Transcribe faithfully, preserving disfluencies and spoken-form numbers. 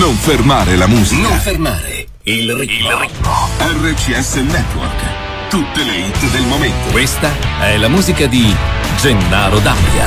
Non fermare la musica. Non fermare il ritmo. Il ritmo. R C S Network. Tutte le hit del momento. Questa è la musica di Gennaro D'Ambia.